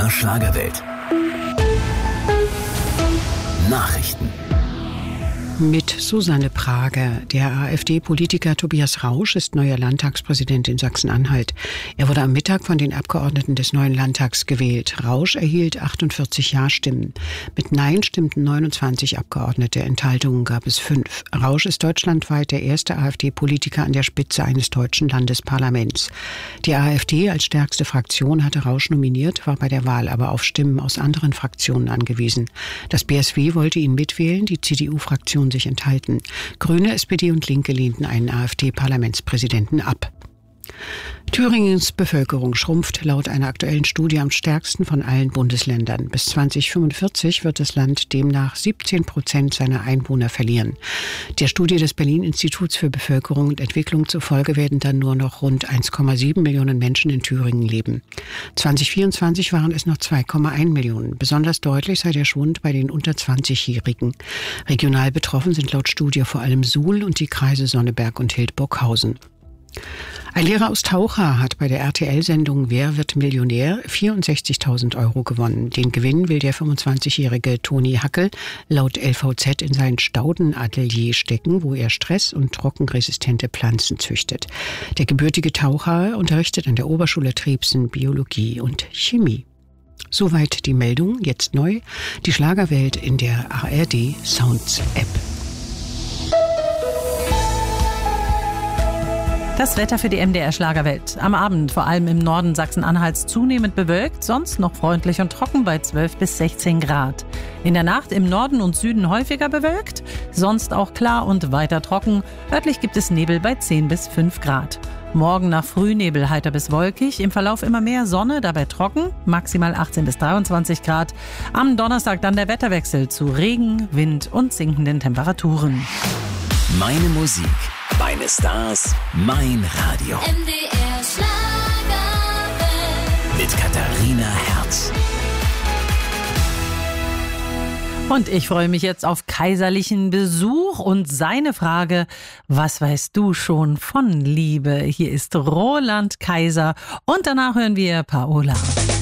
MDR Schlagerwelt. Nachrichten. Mit Susanne Prager. Der AfD-Politiker Tobias Rausch ist neuer Landtagspräsident in Sachsen-Anhalt. Er wurde am Mittag von den Abgeordneten des neuen Landtags gewählt. Rausch erhielt 48 Ja-Stimmen. Mit Nein stimmten 29 Abgeordnete. Enthaltungen gab es 5. Rausch ist deutschlandweit der erste AfD-Politiker an der Spitze eines deutschen Landesparlaments. Die AfD als stärkste Fraktion hatte Rausch nominiert, war bei der Wahl aber auf Stimmen aus anderen Fraktionen angewiesen. Das BSW wollte ihn mitwählen, die CDU-Fraktion sich enthalten. Grüne, SPD und Linke lehnten einen AfD-Parlamentspräsidenten ab. Thüringens Bevölkerung schrumpft laut einer aktuellen Studie am stärksten von allen Bundesländern. Bis 2045 wird das Land demnach 17% seiner Einwohner verlieren. Der Studie des Berlin-Instituts für Bevölkerung und Entwicklung zufolge werden dann nur noch rund 1,7 Millionen Menschen in Thüringen leben. 2024 waren es noch 2,1 Millionen. Besonders deutlich sei der Schwund bei den unter 20-Jährigen. Regional betroffen sind laut Studie vor allem Suhl und die Kreise Sonneberg und Hildburghausen. Ein Lehrer aus Taucha hat bei der RTL-Sendung Wer wird Millionär 64.000 € gewonnen. Den Gewinn will der 25-jährige Toni Hackel laut LVZ in sein Staudenatelier stecken, wo er stress- und trockenresistente Pflanzen züchtet. Der gebürtige Taucher unterrichtet an der Oberschule Trebsen Biologie und Chemie. Soweit die Meldung, jetzt neu, die Schlagerwelt in der ARD Sounds App. Das Wetter für die MDR Schlagerwelt. Am Abend vor allem im Norden Sachsen-Anhalts zunehmend bewölkt, sonst noch freundlich und trocken bei 12 bis 16 Grad. In der Nacht im Norden und Süden häufiger bewölkt, sonst auch klar und weiter trocken. Örtlich gibt es Nebel bei 10 bis 5 Grad. Morgen nach Frühnebel heiter bis wolkig, im Verlauf immer mehr Sonne, dabei trocken, maximal 18 bis 23 Grad. Am Donnerstag dann der Wetterwechsel zu Regen, Wind und sinkenden Temperaturen. Meine Musik, meine Stars, mein Radio. MDR Schlagerwelt. Mit Katharina Herz. Und ich freue mich jetzt auf kaiserlichen Besuch und seine Frage, was weißt du schon von Liebe? Hier ist Roland Kaiser und danach hören wir Paola.